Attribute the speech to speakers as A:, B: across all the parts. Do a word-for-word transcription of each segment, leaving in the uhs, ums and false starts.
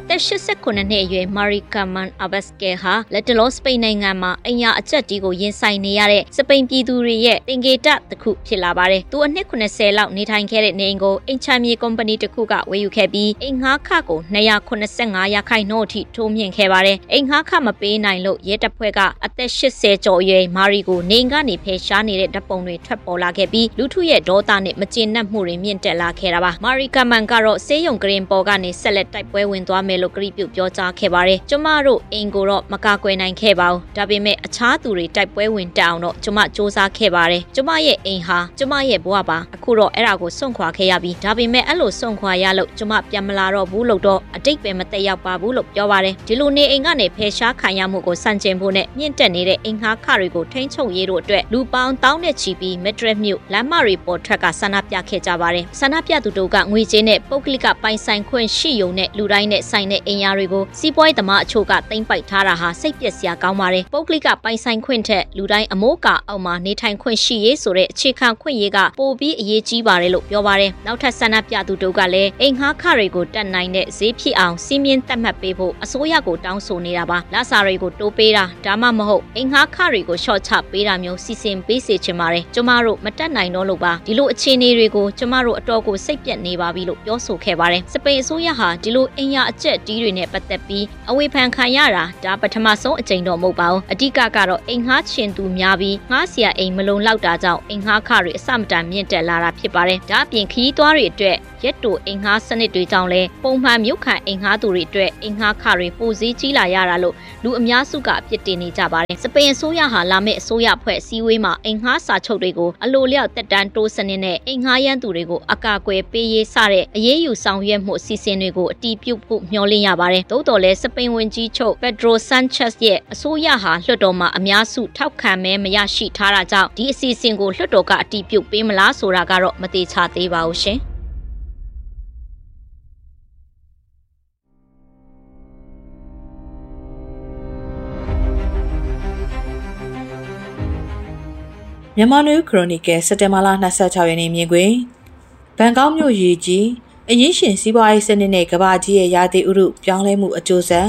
A: သက်၈၉နှစ်အရွယ် Maricarmen Abascal ဟာလက်တလောစပိန်နိုင်ငံမှာအညာအကျက်တီးကိုရင်ဆိုင်နေရတဲ့စပိန်ပြည်သူတွေရဲ့တင်ကေတတစ်ခုဖြစ်လာပါတယ်။သူအနှစ်၇၀လောက်နေထိုင်ခဲ့တဲ့နေအိမ်ကိုအိမ်ချမ်းမြေကုမ္ပဏီတစ်ခုကဝယ်ယူခဲ့ပြီးအိမ်ငှားခကို၂၇၅ရာခိုင်နှုန်းအထိထိုးမြင့်ခဲ့ပါတယ်။အိမ်ငှားခမပေးနိုင်လို့ရဲတပ်ဖွဲ့ကအသက်၈၀ကျော်အရွယ်မာရီကိုနေအိမ်ကနေဖယ်ရှားနေတဲ့ဓာတ်ပုံတွေထွက်ပေါ်လာခဲ့ပြီးလူထုရဲ့ဒေါသနဲ့မကျေနပ်မှုတွေမြင့်တက်လာခဲ့တာပါ။ Maricarmenကတော့ဆေးရုံဂရင်ပေါ်ကနေဆက်လက်တိုက်ပွဲဝင်သွားမယ်လို့ကတိပြုပြောကြားခဲ့ပါတယ်။ကျမတို့အိမ်ကိုတော့မကာကွယ်နိုင်ခဲ့ပါဘူး။ဒါပေမဲ့အခြားသူတွေတိုက်ပွဲဝင်တက်အောင်တော့ကျမစူးစမ်းခဲ့ပါတယ်။ကျမရဲ့အိမ်ဟာကျမရဲ့ဘဝပါ။အခုတော့အဲ့ဒါကိုစွန့်ခွာခဲ့ရပြီးဒါပေမဲ့အဲ့လိုစွန့်ခွာရလို့ကျမပြန်မလာတော့ဘူးလို့တော့အတိတ်ပဲမသက်ရောက်ပါဘူးလို့ပြောပါတယ်။ဒီလိုနေအိမ်ကနေဖယ်ရှားခံရမှုကိုစန့်ကျင်ဖို့နဲ့မြင့်တက်နေတဲ့အိမ်ငှားခတွေကိုထိန်းချုပ်ရေးတို့အတွက်လူပေါင်းတောင်းနဲ့ချီပြီးမက်ဒရစ်မြို့လမ်းမတွေပေါ်ထွက်ကဆန္ဒပြခဲ့ကြပါတယ်။ဆန္ဒပြသူတို့ကငွေကြေးနဲ့ပုဂ္ဂလိကပိုင်ဆိုင်ခွင့်ရှိရုံနဲ့လူတိုင်းနဲ့ဆိုင်တဲ့အိမ်ယာတွေကိုစီးပွားရေးသမားအချို့ကသိမ်းပိုက်ထားတာဟာစိတ်ပျက်စရာကောင်းပါတယ်။ပုဂ္ဂလိကပိုင်ဆိုင်ခွင့်ထက်လူတိုင်းအမိုးအကာအောက်မှာနေထိုင်ခွင့်ရှိရေးဆိုတဲ့အခြေခံခွင့်ရေးကပိုပြီးအရေးကြီးပါတယ်လို့ပြောပါတယ်။နောက်ထပ်ဆန္ဒပြသူတို့ကလည်းအိမ်ငှားခတွေကိုတတ်နိုင်တဲ့ဈေးဖြစ်အောင်စီးမြင့်သတ်မှတ်ပေးဖို့အစိုးရကိုတောင်းဆိုနေတာပါ။လစာတွေကိုတိုးပေးတာဒါမှမဟုတ်အိမ်ငှားခတွေကိုရှော့ချပေးတာမျိုးစီစဉ်ပေးစေချင်ပါတယ်။ကျမတို့မတတ်နိုင်တော့လို့ပါဒီလိုအခြေအနေတွေကိုကျမတို့အတော်ကိုစိတ်ပြက်နေပါပြီလို့ပြောဆိုခဲ့ပါတယ်။စပိန်အစိုးရဟာဒီလိုအိမ်ယာအကျက်တီးတွေနဲ့ပတ်သက်ပြီးအဝေဖန်ခံရတာဒါပထမဆုံးအကြိမ်တော့မဟုတ်ပါဘူး။အဓိကကတော့အိမ်ငှားချင်သူများပြီးငှားစရာအိမ်မလုံလောက်တာကြောင့်အိမ်ငှားခတွေအစမတန်မြင့်တက်လာတာဖြစ်ပါတယ်။ဒါအပြင်ခီးသွားတွေအတွက်ရက်တိုအိမ်ငှားစနစ်တွေကြောင့်လည်းပုံမှန်မြို့ခံအိမ်ငှားသူတွေအတွက်အိမ်ငှားခတွေပိုစည်းကြီးလာရတာလို့လူအများစုကအပြစ်တင်နေကြပါတယ်။စပိန်အစိုးရဟာလာမယ့်အစိုးရဖွဲ့စည်းဝေးမှာအိမ်ငှားစာချုပ်တွေကိုအလိုလျောက်တက်တန်းတိုးစနစ်နဲ့အိမ်ငှားရမ်းသူတွေကိုအကာအကွယ်ပေးရေးစတဲ့အရေးယူဆောင်ရွက်မှုအစီအစဉ်တွေကိုအတည်ပြုဖို့မျှော်လင့်ရပါတယ်။သို့တော်လည်းစပိန်ဝန်ကြီးချုပ် Pedro Sanchez ရဲ့အစိုးရဟာလွှတ်တော်မှာအများစုထောက်ခံမဲမရရှိထားတာကြောင့်ဒီအစီအစဉ်ကိုလွှတ်တော်ကအတည်ပြုပေးမလားဆိုတာကတော့မသေချာသေးပါဘူးရှင်။
B: မြန်မာနွေခရိုနီကယ်စက်တင်ဘာလ၂၆ရက်နေ့မြင်ကွင်းဘန်ကောက်မြို့ရေကြီးအရင်းရှင်စီးပွားရေးစနစ်နဲ့ကမ္ဘာကြီးရဲ့ရာသီဥတုပြောင်းလဲမှုအကျိုးဆက်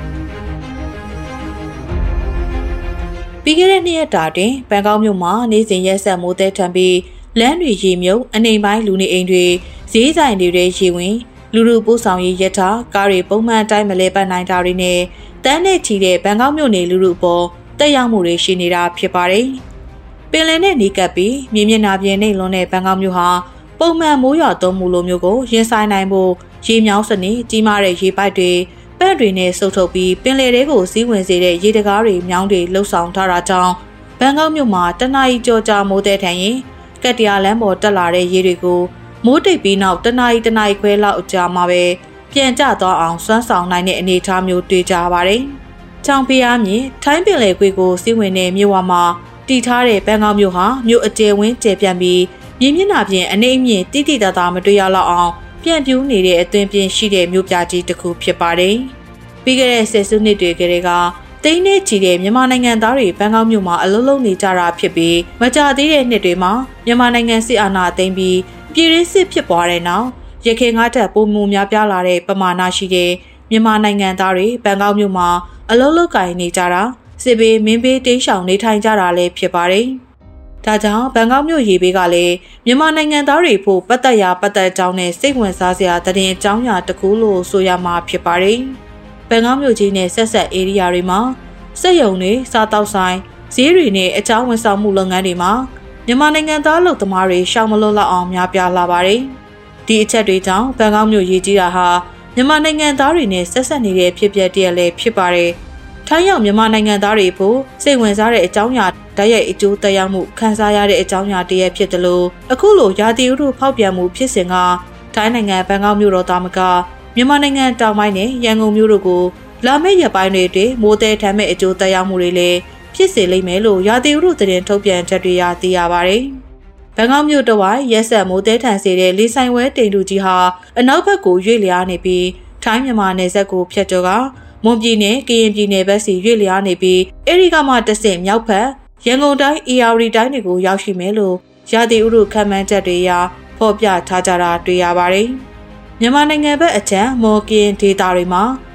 B: ပြီးခဲ့တဲ့နှစ်ရက်တာတွင်ဘန်ကောက်မြို့မှာနေ့စဉ်ရက်ဆက်မိုးသည်ထန်ပြီးလမ်းတွေရေမြုပ်အနေပိုင်းလူနေအိမ်တွေဈေးဆိုင်တွေထဲရေဝင်လူလူပို့ဆောင်ရေးရထားကားတွေပုံမှန်အတိုင်းမလဲပတ်နိုင်တာတွေနဲ့တန်းနဲ့ချီတဲ့ဘန်ကောက်မြို့နေလူလူအပေါ်တက်ရောက်မှုတွေရှိနေတာဖြစ်ပါတယ်။ပင်လယ်နဲ့နီးကပ်ပြီးမြေမျက်နှာပြင်နဲ့လွန်တဲ့ဘန်ကောက်မြို့ဟာပုံမှန်မိုးရွာသွန်းမှုလိုမျိုးကိုရင်ဆိုင်နိုင်ဖို့ရေမြောင်းစနစ်ကြီးမားတဲ့ရေပိုက်တွေပတ်တွေနဲ့စုပ်ထုတ်ပြီးပင်လယ်ထဲကိုစီးဝင်စေတဲ့ရေတကားတွေမြောင်းတွေလှုပ်ဆောင်ထားတာကြောင့်ဘန်ကောက်မြို့မှာတနအီကြောကြာမိုးတဲ့ထန်ရင်ကက်တရာလမ်းပေါ်တက်လာတဲ့ရေတွေကိုမိုးတိတ်ပြီးနောက်တနအီတနအီခွဲလောက်အကြာမှာပဲပြန်ကျသွားအောင်စွမ်းဆောင်နိုင်တဲ့အနေအထားမျိုးတွေ့ကြပါတယ်။ချောင်ဖျားမြင်ထိုင်းပင်လယ်ကွေ့ကိုစီးဝင်တဲ့မြို့ဝမှာတည်ထားတဲ့ဘန်ကောက်မြို့ဟာမြို့အကျယ်ဝန်းကျယ်ပြန့်ပြီးမြေမျက်နှာပြင်အနေအမြင့်တိတိတသားမတွေ့ရလောက်အောင်ပြန့်ပြူးနေတဲ့အသွင်ပြင်ရှိတဲ့မြို့ပြကြီးတစ်ခုဖြစ်ပါတယ်။ပြီးခဲ့တဲ့ဆယ်စုနှစ်တွေကတည်းကတိန်းနဲ့ချီတဲ့မြန်မာနိုင်ငံသားတွေဘန်ကောက်မြို့မှာအလုံးလုံးနေကြတာဖြစ်ပြီးမကြာသေးတဲ့နှစ်တွေမှာမြန်မာနိုင်ငံစစ်အာဏာသိမ်းပြီးပြည်တွင်းစစ်ဖြစ်ပွားတဲ့နောက်ရခိုင်ငါးထပ်ပုံမှုများပြားလာတဲ့ပမာဏရှိတဲ့မြန်မာနိုင်ငံသားတွေဘန်ကောက်မြို့မှာအလုံးလုံးကိုင်နေကြတာစစ်ဘေးမင်းဘေးတိမ်းရှောင်နေထိုင်ကြတာလည်းဖြစ်ပါတယ်။ဒါကြောင့်ဘန်ကောက်မြို့ရေဘေးကလည်းမြန်မာနိုင်ငံသားတွေဖို့ပတ်သက်ရာပတ်သက်ကြောင်းနဲ့စိတ်ဝင်စားစရာသတင်းအကြောင်းအရာတစ်ခုလို့ဆိုရမှာဖြစ်ပါတယ်။ဘန်ကောက်မြို့ကြီးနဲ့ဆက်ဆက်ဧရိယာတွေမှာစက်ရုံတွေစားတောက်ဆိုင်ဈေးတွေနဲ့အကြောင်းဝန်ဆောင်မှုလုပ်ငန်းတွေမှာမြန်မာနိုင်ငံသားလုပ်သမားတွေရှောင်မလို့လောက်အောင်များပြားလာပါတယ်။ဒီအချက်တွေကြောင့်ဘန်ကောက်မြို့ရေကြီးတာဟာမြန်မာနိုင်ငံသားတွေနဲ့ဆက်ဆက်နေတဲ့ဖြစ်ပျက်တည်းလည်းဖြစ်ပါတယ်။ထိုင်းရောက်မြန်မာနိုင်ငံသားတွေဖို့စိတ်ဝင်စားတဲ့အကြောင်းအရာဓာတ်ရိုက်အကျိုးသက်ရောက်မှုခံစားရတဲ့အကြောင်းအရာတည်းဖြစ်တယ်လို့အခုလိုရာသီဥတုဖောက်ပြန်မှုဖြစ်စဉ်ကထိုင်းနိုင်ငံဘန်ကောက်မြို့တော်သားမကမြန်မာနိုင်ငံတောင်ပိုင်းနဲ့ရန်ကုန်မြို့တို့ကိုလာမယ့်ရက်ပိုင်းတွေအတွင်းမိုးသည်ထမ်းမဲ့အကျိုးသက်ရောက်မှုတွေလည်းဖြစ်စေလိမ့်မယ်လို့ရာသီဥတုသတင်းထုတ်ပြန်ချက်တွေရသိရပါတယ်။ဘန်ကောက်မြို့တဝိုက်ရက်ဆက်မိုးသည်ထန်စေတဲ့လေဆိုင်ဝဲတိမ်တူကြီးဟာအနောက်ဘက်ကိုရွေ့လျားနေပြီးထိုင်းမြန်မာနယ်စပ်ကိုဖြတ်ကျော်ကမွန်ပြည်နယ်ကရင်ပြည်နယ်ဘက်စီရွေ့လျားနေပြီးအဲဒီကမှတဆင့်မြောက်ဘက်ရန်ကုန်တိုင်းအေရဝတီတိုင်းတွေကိုရောက်ရှိမယ်လို့ရာသီဥတုခန့်မှန်းချက်တွေအရဖော်ပြထားကြတာတွေ့ရပါတယ်။မြန်မာနိုင်ငံဘက်အချမ်းမော်ကင်ဒေတာတွေမှာ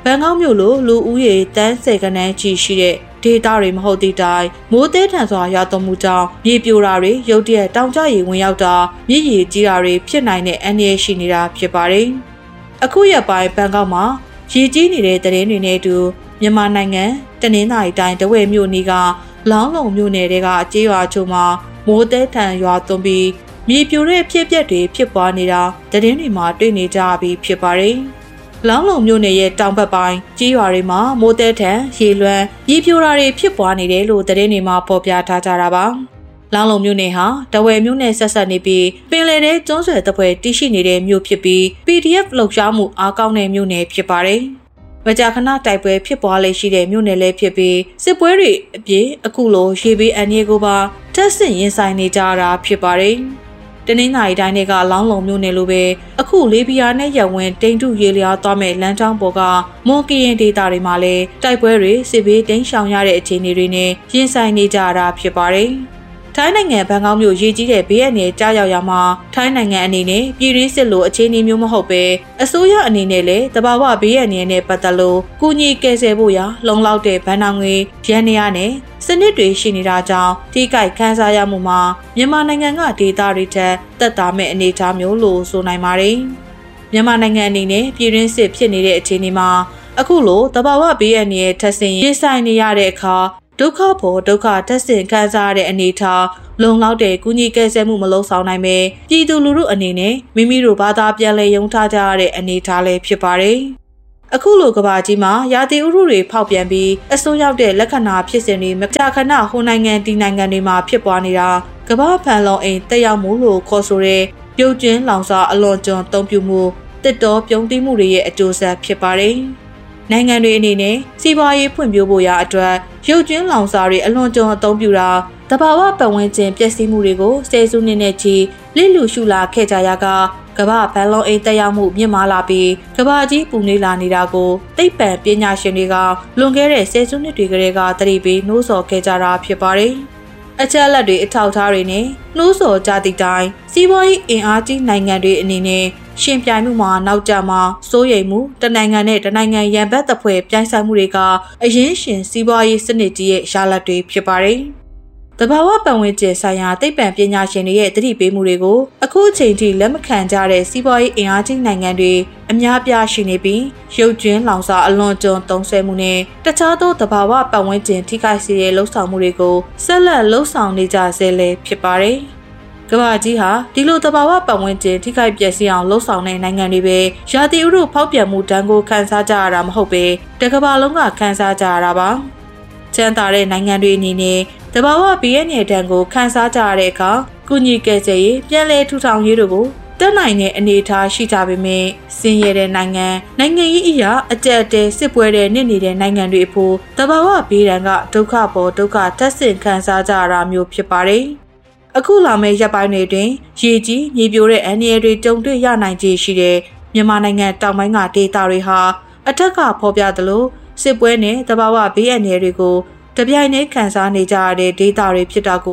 B: န်ကောက်မြို့လိုလူဦးရေတန်းဆယ်ကနန်းကြီးရှိတဲ့ဒေသတွေမဟုတ်သည့်တိုင်မိုးသေးထန်စွာရွာသွန်းမှုကြောင့်မြေပြိုတာတွေရုတ်တရက်တောင်ကျရေဝင်ရောက်တာမြစ်ရေကြီးတာတွေဖြစ်နိုင်တဲ့အန္တရာယ်ရှိနေတာဖြစ်ပါတယ်။အခုရက်ပိုင်းဘန်ကောက်မှာရေကြီးနေတဲ့သတင်းတွေနဲ့အတူမြန်မာနိုင်ငံတနင်္သာရီတိုင်းတဝဲမြို့နီးကလောင်းလုံမြို့နယ်တွေကကြေးရွာချို့မှာမိုးသေးထန်ရွာသွန်းပြီးမြေပြိုတဲ့ဖြစ်ပျက်တွေဖြစ်ပွားနေတာသတင်းတွေမှာတွေ့နေကြပြီးဖြစ်ပါတယ်။လောင်းလုံမြို့နယ်ရဲ့တောင်ဘက်ပိုင်းကြီးရွာတွေမှာမိုးတဲထန်ရေလွှမ်းမြေပြိုတာတွေဖြစ်ပွားနေတယ်လို့သတင်းတွေမှာဖော်ပြထားကြတာပါ။လောင်းလုံမြို့နယ်ဟာတဝယ်မြို့နယ်ဆက်ဆက်နေပြီးပင်လယ်ထဲကျွန်းဆွယ်တပ်ဖွဲ့တည်ရှိနေတဲ့မြို့ဖြစ်ပြီး ပီ ဒီ အက်ဖ် လှုပ်ရှားမှုအားကောင်းတဲ့မြို့နယ်ဖြစ်ပါတယ်။မကြာခဏတိုက်ပွဲဖြစ်ပွားလေရှိတဲ့မြို့နယ်လည်းဖြစ်ပြီးစစ်ပွဲတွေအပြင်အခုလိုရေဘေးအန္တရာယ်ကိုပါထပ်ဆင့်ရင်ဆိုင်နေကြတာဖြစ်ပါတယ်။တနင်္သာရီတိုင်းကလောင်းလုံမြို့နယ်လိုပဲအခုလေးဘီယာနဲ့ရဝင်းတိန်တုရေလျားသွားမဲ့လမ်းကြောင်းပေါ်ကမွန်ကရင်ဒေသတွေမှာလည်းတိုက်ပွဲတွေစစ်ဘေးတိမ်းရှောင်ရတဲ့အခြေအနေတွေနဲ့ရင်ဆိုင်နေကြတာဖြစ်ပါတယ်။ထိုင်းနိုင်ငံဘန်ကောက်မြို့ရေကြီးတဲ့ဘေးအန္တရာယ်ကြားရောက်ရမှာထိုင်းနိုင်ငံအနေနဲ့ပြည်တွင်းစစ်လိုအခြေအနေမျိုးမဟုတ်ပဲအစိုးရအနေနဲ့လည်းတဘာဝဘေးအန္တရာယ်နဲ့ပတ်သက်လို့ကူညီကယ်ဆယ်ဖို့ရာလုံလောက်တဲ့ဗန်နောင်ငွေရန်နေရနဲ့စနစ်တွေရှိနေတာကြောင့်ထိခိုက်ခံစားရမှုမှာမြန်မာနိုင်ငံကဒေသတွေထက်သက်သာမဲ့အနေအထားမျိုးလို့ဆိုနိုင်ပါတယ်။မြန်မာနိုင်ငံအနေနဲ့ပြည်တွင်းစစ်ဖြစ်နေတဲ့အခြေအနေမှာအခုလိုတဘာဝဘေးအန္တရာယ်ထပ်ဆင့်ရင်ဆိုင်နေရတဲ့အခါဒုက္ခပေါ်ဒုက္ခတက်ဆင်ခံစားရတဲ့အနေအထားလုံလောက်တဲ့ကုညီကယ်ဆယ်မှုမလုံးဆောင်နိုင်ပဲပြည်သူလူထုအနေနဲ့မိမိတို့ဘာသာပြန်လည်ယုံထားကြရတဲ့အနေအထားလည်းဖြစ်ပါတယ်။အခုလိုကဘာကြီးမှာရာသီဥတုတွေဖောက်ပြန်ပြီးအဆိုးရောက်တဲ့လက္ခဏာဖြစ်စဉ်တွေမကြာခဏဟိုနိုင်ငံဒီနိုင်ငံတွေမှာဖြစ်ပွားနေတာကဘာဖန်လုံအိမ်တက်ရောက်မှုလို့ခေါ်ဆိုတဲ့ပြုတ်ကျင်းလောင်စာအလွန်ကျွံတုံ့ပြုမှုတစ်တော်ပြုံးတိမှုတွေရဲ့အကျိုးဆက်ဖြစ်ပါတယ်။နိုင်ငံတွေအနေနဲ့စီးပွားရေးဖွံ့ဖြိုးဖို့ရာအတွက်ရုပ်ကျွင်းလောင်စာတွေအလွန်ကျွံအသုံးပြုတာတဘာဝပတ်ဝန်းကျင်ပျက်စီးမှုတွေကိုဆယ်စုနှစ်နဲ့ချီလစ်လူရှုလာခဲ့ကြရကကမ္ဘာဘန်လုံးအိမ်တက်ရောက်မှုမြင့်မားလာပြီးကမ္ဘာကြီးပူနွေးလာနေတာကိုသိပ္ပံပညာရှင်တွေကလွန်ခဲ့တဲ့ဆယ်စုနှစ်တွေကတည်းကသတိပေးနှိုးဆော်ခဲ့ကြတာဖြစ်ပါတယ်။အချက်အလက်တွေအထောက်အထားတွေနဲ့နှိုးဆော်ကြသည့်တိုင်စီးပွားရေးအင်အားကြီးနိုင်ငံတွေအနေနဲ့ရှင်ပြိုင်မှုမှာနောက်ကျမှာစိုးရိမ်မှုတနိုင်ငံနဲ့တနိုင်ငံရန်ဘက်တပ်ဖွဲ့ပြိုင်ဆိုင်မှုတွေကအရင်ရှင်စီးပွားရေးစနစ်ကြီးရဲ့ရလဒ်တွေဖြစ်ပါတယ်။တဘာဝပတ်ဝန်းကျင်ဆိုင်ရာသိပ္ပံပညာရှင်တွေရဲ့သတိပေးမှုတွေကိုအခုအချိန်ထိလက်မခံကြတဲ့စီးပွားရေးအင်အားကြီးနိုင်ငံတွေအများပြားရှိနေပြီးရုပ်ကျွင်းလောင်စာအလွန်ကျွံသုံးဆွဲမှုနဲ့တခြားသောတဘာဝပတ်ဝန်းကျင်ထိခိုက်စေတဲ့လှုပ်ဆောင်မှုတွေကိုဆက်လက်လှုပ်ဆောင်နေကြဆဲလည်းဖြစ်ပါတယ်။ကမ္ဘာကြီးဟာဒီလိုတဘာဝပတ်ဝန်းကျင်ထိခိုက်ပျက်စီးအောင်လှုပ်ဆောင်တဲ့နိုင်ငံတွေပဲရာသီဥတုဖောက်ပြန်မှုတန်းကိုခန်းစားကြရတာမဟုတ်ပဲတကမ္ဘာလုံးကခန်းစားကြရတာပါ။ချမ်းသာတဲ့နိုင်ငံတွေအနေနဲ့တဘာဝဘေးအန္တရာယ်တန်းကိုခန်းစားကြရတဲ့အခါကုညီကယ်ဆယ်ရေးပြန်လည်ထူထောင်ရေးတို့ကိုတက်နိုင်တဲ့အနေအထားရှိကြပေမဲ့စင်ရတဲ့နိုင်ငံနိုင်ငံရေးအရာအကြက်တဲစစ်ပွဲတဲ့နေနေတဲ့နိုင်ငံတွေအဖို့တဘာဝဘေးဒဏ်ကဒုက္ခပေါ်ဒုက္ခတက်ဆင့်ခံစားကြရတာမျိုးဖြစ်ပါတယ်။အခုလာမယ့်ရက်ပိုင်းတွေတွင်ရေကြီးမြေပြိုတဲ့အန္တရာယ်တွေကြုံတွေ့ရနိုင်ခြေရှိတဲ့မြန်မာနိုင်ငံတောင်ပိုင်းကဒေသတွေဟာအထက်ကဖော်ပြသလိုစစ်ပွဲနဲ့တဘာဝဘေးအန္တရာယ်တွေကိုတပြိုင်တည်းခံစားနေကြရတဲ့ဒေသတွေဖြစ်တာကို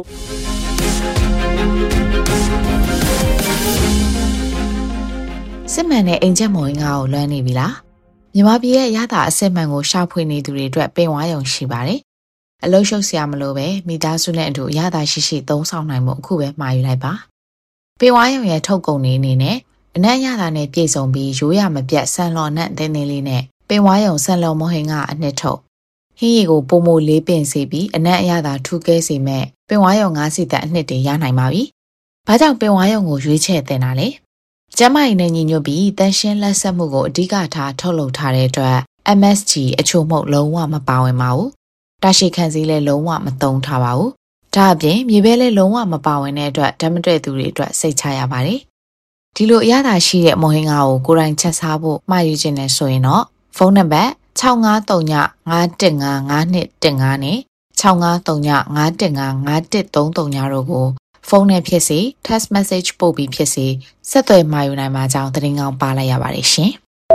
C: စစ်မှန်တဲ့အိမ်ချက်မော်ရင်ငါကိုလွှမ်းနေပြီလားမြန်မာပြည်ရဲ့ရတာအစစ်မှန်ကိုရှာဖွေနေသူတွေအတွက်ပင်ဝါရုံရှိပါတယ်အလုံးရှုပ်စရာမလိုပဲမိသားစုနဲ့အတူရတာရှိရှိသုံးဆောင်နိုင်မှုအခုပဲမှာယူလိုက်ပါပင်ဝါရုံရဲ့ထုတ်ကုန်နေအနေနဲ့အနက်ရတာနဲ့ပြည့်စုံပြီးရိုးရမပြတ်ဆန်လော်နဲ့တင်းတင်းလေးနဲ့ပင်ဝါရုံဆန်လော်မော်ဟင်ကအနှစ်ထုတ်ဟင်းရီကိုပုံမိုလေးပင်စေပြီးအနက်အရသာထူကဲစေမဲ့ပင်ဝါရုံငါးစီတက်အနှစ်တွေရနိုင်ပါပြီဘာကြောင့်ပင်ဝါရုံကိုရွေးချယ်တင်တာလဲကျမကြီးနဲ့ညီညွတ်ပြီးတန်ရှင်းလက်ဆက်မှုကိုအဓိကထားထုတ်လုပ်ထားတဲ့အတွက် M S G အချို့မှုလုံးဝမပါဝင်ပါဘူးတာရှိခံစည်းလည်းလုံးဝမသုံးထားပါဘူးဒါအပြင်မြေပဲလည်းလုံးဝမပါဝင်တဲ့အတွက်ဓာတ်မတွေ့သူတွေအတွက်စိတ်ချရပါတယ်ဒီလိုအရသာရှိတဲ့မော်ဟင်ငါကိုကိုယ်တိုင်ချက်စားဖို့မှာယူခြင်းနဲ့ဆိုရင်တော့ဖုန်းနံပါတ်၆၅၃ည၅၁၅၅၂၁၅နဲ့၆၅၃ည၅၁၅၅၁၃၃ညတို့ကိုဖုန်းနဲ့ဖြစ်စေ text message ပို့ပြီးဖြစ်စေဆက်သွယ်မှာယူနိုင်မှာကြောင်းသတင်းကောင်းပါလိုက်ရပါတယ်ရှင်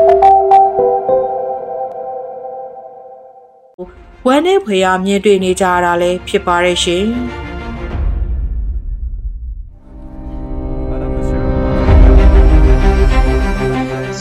B: ဝမ်းနဲ့ဖွေရမြင်တွေ့နေကြရတာလည်းဖြစ်ပါရဲ့ရှင်
A: စွ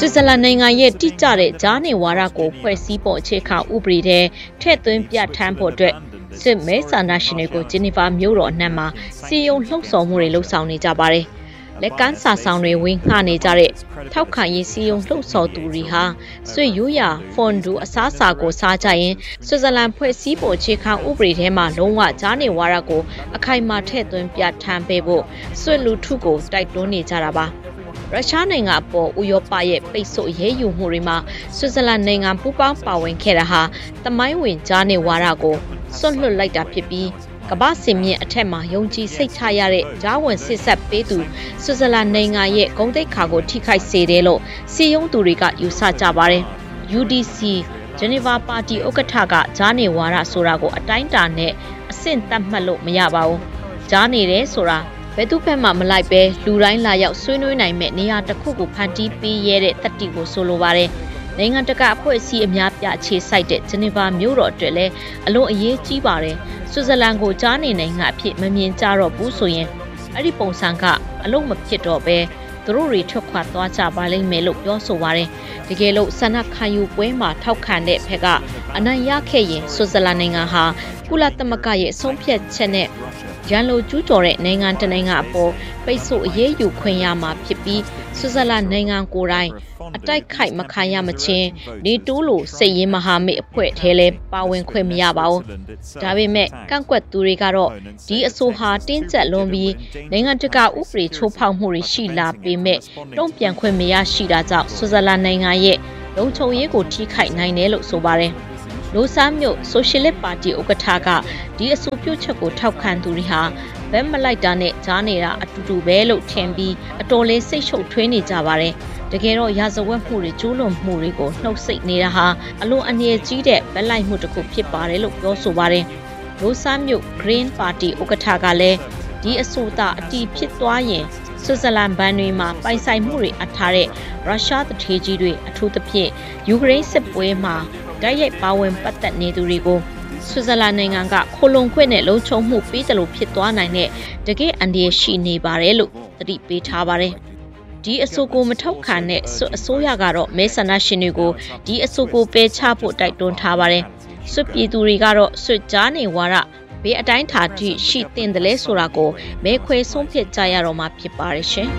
A: Switzerland နိုင်ငံရဲ့တိကျတဲ့ဂျားနေဝါဒကိုဖွဲ့စည်းပုံအခြေခံဥပဒေထဲထည့်သွင်းပြဋ္ဌာန်းဖို့အတွက်စစ်မဲဆန္ဒရှင်တွေကိုဂျီနီဗာမြို့တော်အနှံ့မှာစီယုံလှုပ်ဆော်မှုတွေလှုပ်ဆောင်နေကြပါတယ်။လက်ကမ်းစာဆောင်တွေဝင်ငှနေကြတဲ့ထောက်ခံရေးစီယုံလှုပ်ဆော်သူတွေဟာဆွေရိုးရာဖွန်ဒူအစားအစာကိုစားကြရင်ဆွစ်ဇာလန်ဖွဲ့စည်းပုံအခြေခံဥပဒေထဲမှာလုံးဝဂျားနေဝါဒကိုအခိုင်အမာထည့်သွင်းပြဋ္ဌာန်းပေးဖို့ဆွေလူထုကိုတိုက်တွန်းနေကြတာပါ။ရုရှားနိုင်ငံအပေါ်ဥရောပရဲ့ပိတ်ဆို့အရေးယူမှုတွေမှာဆွစ်ဇာလန်နိုင်ငံပူးပေါင်းပါဝင်ခဲ့တာဟာသမိုင်းဝင်ဂျားနေဝါဒကိုစွန့်လွတ်လိုက်တာဖြစ်ပြီးကမ္ဘာစင်မြင့်အထက်မှာယုံကြည်စိတ်ချရတဲ့ဂျားဝင်စစ်ဆက်ပေးသူဆွစ်ဇာလန်နိုင်ငံရဲ့ဂုဏ်သိက္ခာကိုထိခိုက်စေတယ်လို့စီယုံသူတွေကယူဆကြပါတယ်။ U D C ဂျနီဗာပါတီဥက္ကဋ္ဌကဂျားနေဝါဒဆိုတာကိုအတိုင်းအတာနဲ့အဆင့်သတ်မှတ်လို့မရပါဘူး။ဂျားနေတယ်ဆိုတာဘယ်သူဖက်မှမလိုက်ပဲလူတိုင်းလာရောက်ဆွေးနွေးနိုင်မဲ့နေရာတစ်ခုကိုဖန်တီးပေးရတဲ့တတိကိုဆိုလိုပါတယ်။နိုင်ငံတကာအဖွဲ့အစည်းအများပြအခြေစိုက်တဲ့ဂျနီဗာမြို့တော်အတွက်လည်းအလွန်အရေးကြီးပါတယ်။ဆွစ်ဇာလန်ကိုကြားနေနိုင်ငံအဖြစ်မမြင်ကြတော့ဘူးဆိုရင်အဲ့ဒီပုံစံကအလုံးမဖြစ်တော့ပဲသူတို့တွေထွက်ခွာသွားကြပါလိမ့်မယ်လို့ပြောဆိုပါတယ်။တကယ်လို့ဆန္ဒခံယူပွဲမှာထောက်ခံတဲ့ဖက်ကအနိုင်ရခဲ့ရင်ဆွစ်ဇာလန်နိုင်ငံဟာကုလသမဂ္ဂရဲ့ဆုံးဖြတ်ချက်နဲ့ရန်လိုကျူးကျော်တဲ့နိုင်ငံတနိုင်ငံအပေါ်ပိတ်ဆို့အရေးယူခွင့်ရမှာဖြစ်ပြီးဆွစ်ဇာလန်နိုင်ငံကိုယ်တိုင်အတိုက်ခိုက်မခံရမချင်းနေတိုးလိုစိတ်ရင်းမဟာမိတ်အဖွဲ့ထဲလဲပါဝင်ခွင့်မရပါဘူး။ဒါပေမဲ့ကန့်ကွက်သူတွေကတော့ဒီအဆိုဟာတင်းကျပ်လွန်ပြီးနိုင်ငံတကာဥပဒေချိုးဖောက်မှုတွေရှိလာပေမဲ့တုံ့ပြန်ခွင့်မရရှိတာကြောင့်ဆွစ်ဇာလန်နိုင်ငံရဲ့လုံခြုံရေးကိုထိခိုက်နိုင်တယ်လို့ဆိုပါတယ်။လိုဆာမြို့ဆိုရှယ်လစ်ပါတီဥက္ကဋ္ဌကဒီအဆိုပြုချက်ကိုထောက်ခံသူတွေဟာဘက်မလိုက်တာနဲ့ကြားနေတာအတူတူပဲလို့ထင်ပြီးအတော်လေးစိတ်ရှုပ်ထွေးနေကြပါတယ်။တကယ်တော့ရာဇဝတ်မှုတွေကျူးလွန်မှုတွေကိုနှုတ်ဆက်နေတာဟာအလွန်အန္တရာယ်ကြီးတဲ့ဗက်လိုက်မှုတစ်ခုဖြစ်ပါတယ်လို့ပြောဆိုပါတယ်။လိုဆာမြို့ Green Party ဥက္ကဋ္ဌကလည်းဒီအဆိုသာအတီးဖြစ်သွားရင်ဆွစ်ဇာလန်ဘဏ်တွေမှာပိုင်ဆိုင်မှုတွေအထားတဲ့ရုရှားတထေးကြီးတွေအထူးသဖြင့်ယူကရိန်းစစ်ပွဲမှာတိုက်ရိုက်ပါဝင်ပတ်သက်နေသူတွေကိုဆွစ်ဇာလန်နိုင်ငံကခိုလုံခွင့်နဲ့လုံခြုံမှုပေးတယ်လို့ဖြစ်သွားနိုင်တဲ့တကယ်အန္တရာယ်ရှိနေပါတယ်လို့သတိပေးထားပါတယ်။ဒီအဆိုကိုမထောက်ခံတဲ့အစိုးရကတော့မဲဆန္ဒရှင်တွေကိုဒီအဆိုကိုပယ်ချဖို့တိုက်တွန်းထားပါတယ်။ဆွစ်ပြည်သူတွေကတော့ဆွစ်ကြားနေဝါဒဘေးအတိုင်းထာထိရှိတင်တယ်လဲဆိုတာကိုမဲခွဲဆုံးဖြတ်ကြရတော့မှာဖြစ်ပါတယ်ရှင်။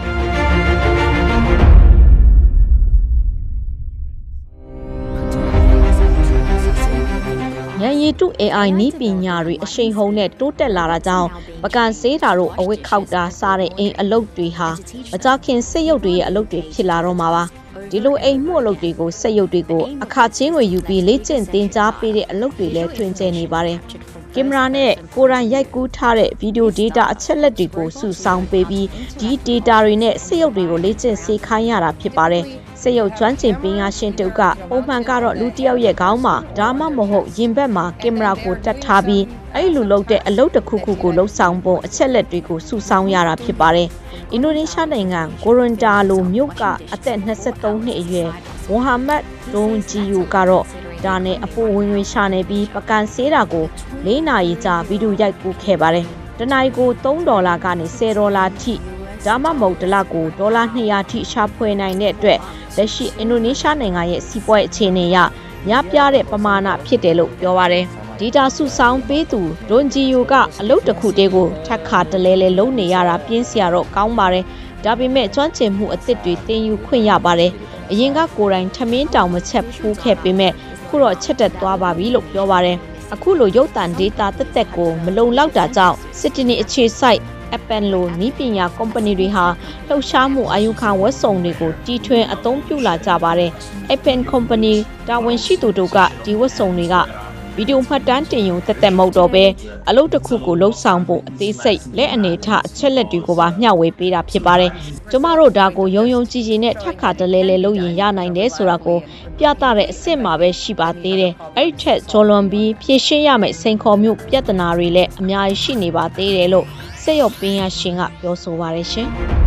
A: ဉာဏ်ရည်တု A I နည်းပညာတွေအရှိန်ဟုန်နဲ့တိုးတက်လာတာကြောင့်ပကံစေးတာတို့အဝတ်ခောက်တာစားတဲ့အိမ်အလုပ်တွေဟာမကြခင်စက်ရုပ်တွေရဲ့အလုပ်တွေဖြစ်လာတော့မှာပါဒီလိုအိမ်မှုအလုပ်တွေကိုစက်ရုပ်တွေကိုအခါချင်းကိုယူပြီးလေ့ကျင့်သင်ကြားပေးတဲ့အလုပ်တွေလည်းထွင်ကျနေပါတယ်ကင်မရာနဲ့ကိုယ်တိုင်ရိုက်ကူးထားတဲ့ဗီဒီယို data အချက်လက်တွေကိုစုဆောင်းပေးပြီးဒီ data တွေနဲ့စက်ရုပ်တွေကိုလေ့ကျင့်စေခိုင်းရတာဖြစ်ပါတယ်စက်ရုပ်ကျွမ်းကျင်ပညာရှင်တုပ်ကပုံမှန်ကတော့လူတစ်ယောက်ရဲ့ခေါင်းမှာဒါမှမဟုတ်ရင်ဘက်မှာကင်မရာကိုတက်ထားပြီးအဲ့လိုလုပ်တဲ့အလုပ်တစ်ခုခုကိုလှုပ်ဆောင်ပုံအချက်လက်တွေကိုစုဆောင်းရတာဖြစ်ပါတယ်အင်ဒိုနီးရှားနိုင်ငံကိုရွန်တာလိုမြို့ကအသက်၂၃နှစ်အရွယ်မိုဟာမက်ဒွန်ဂျီယိုကတော့ဒါနဲ့အပိုဝင်ဝင်ရှာနေပြီးပကံစေးတာကို၄နာရီကြာဗီဒီယိုရိုက်ကူးခဲ့ပါတယ်တနင်္ဂနွေကို၃ဒေါ်လာကနေ၁၀ဒေါ်လာထိဒါမှမဟုတ်တစ်လကိုဒေါ်လာ၂ရာထိရှာဖွေနိုင်တဲ့အတွက်လက်ရှိအင်ဒိုနီးရှားနိုင်ငံရဲ့စီးပွားရေးအခြေအနေအရများပြားတဲ့ပမာဏဖြစ်တယ်လို့ပြောပါတယ်ဒေတာစုဆောင်းပေးသူဒွန်ဂျီယိုကအလုပ်တစ်ခုတည်းကိုထပ်ခါတလဲလဲလုံးနေရတာပြင်းစရာတော့ကောင်းပါတယ်ဒါပေမဲ့ကျွမ်းကျင်မှုအသစ်တွေသင်ယူခွင့်ရပါတယ်အရင်ကကိုယ်တိုင်ထမင်းတောင်မချက်ဖူးခဲ့ပေမဲ့ခုတော့ချက်တက်သွားပါပြီလို့ပြောပါတယ်အခုလိုရုပ်သံဒေတာတက်တက်ကိုမလုံလောက်တာကြောင့်စစ်တနီအခြေစိုက်Apple လိုနည်းပညာကုမ္ပဏီတွေဟာလှုပ်ရှားမှုအယူခံဝက်စုံတွေကိုတီထွင်အသုံးပြုလာကြပါတယ်။ Apple Company တာဝန်ရှိသူတို့ကဒီဝက်စုံတွေကဗီဒီယိုမှတ်တမ်းတင်ရုံတက်တက်မဟုတ်တော့ပဲအလုပ်တစ်ခုကိုလှုပ်ဆောင်ဖို့အသေးစိတ်လက်အနေထအချက်လက်တွေကိုပါမျှဝေပေးတာဖြစ်ပါတယ်။ကျမတို့ဒါကိုယုံယုံကြည်ကြည်နဲ့ထပ်ခါတလဲလဲလုပ်ရင်ရနိုင်တယ်ဆိုတာကိုပြသတဲ့အစ်စ်မှာပဲရှိပါသေးတယ်။အဲ့ဒီထက်ကျော်လွန်ပြီးဖြည့်ရှင်းရမယ့်စိန်ခေါ်မှုပြဿနာတွေလည်းအများကြီးရှိနေပါသေးတယ်လို့စက်ရုပ်ပညာရှင်ကပြောဆိုပါရရှင်။